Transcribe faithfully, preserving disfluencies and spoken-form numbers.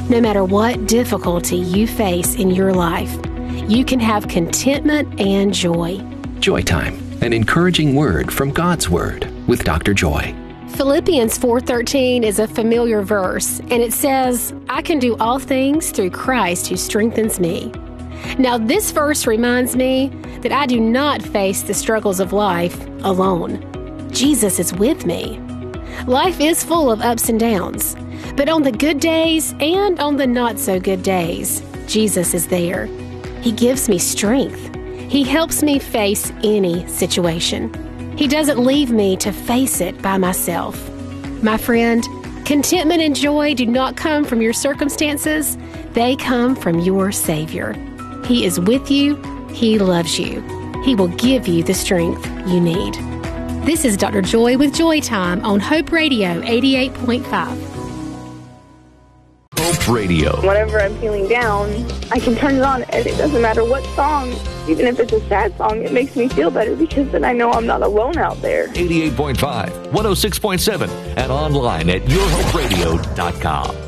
No matter what difficulty you face in your life, you can have contentment and joy. Joy Time, an encouraging word from God's Word with Doctor Joy. Philippians four thirteen is a familiar verse, and it says, I can do all things through Christ who strengthens me. Now, this verse reminds me that I do not face the struggles of life alone. Jesus is with me. Life is full of ups and downs, but on the good days and on the not-so-good days, Jesus is there. He gives me strength. He helps me face any situation. He doesn't leave me to face it by myself. My friend, contentment and joy do not come from your circumstances. They come from your Savior. He is with you. He loves you. He will give you the strength you need. This is Doctor Joy with Joy Time on Hope Radio eighty-eight point five. Hope Radio. Whenever I'm feeling down, I can turn it on, and it doesn't matter what song. Even if it's a sad song, it makes me feel better because then I know I'm not alone out there. eighty-eight point five, one oh six point seven, and online at your hope radio dot com.